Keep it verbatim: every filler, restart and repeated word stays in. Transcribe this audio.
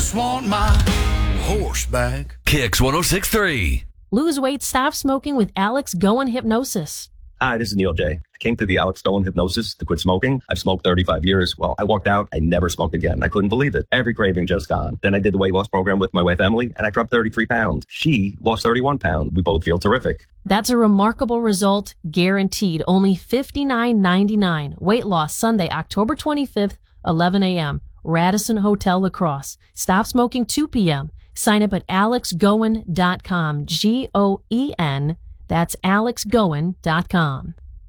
just want my horse back. Kicks one oh six point three. Lose weight, stop smoking with Alex Goen Hypnosis. Hi, this is Neil J. I came through the Alex Goen Hypnosis to quit smoking. I've smoked thirty-five years. Well, I walked out. I never smoked again. I couldn't believe it. Every craving just gone. Then I did the weight loss program with my wife, Emily, and I dropped thirty-three pounds. She lost thirty-one pounds. We both feel terrific. That's a remarkable result, guaranteed. Only fifty-nine ninety-nine. Weight loss Sunday, October twenty-fifth, eleven a.m. Radisson Hotel Lacrosse. Stop smoking two p.m. Sign up at alex goen dot com. G O E N. That's alex goen dot com.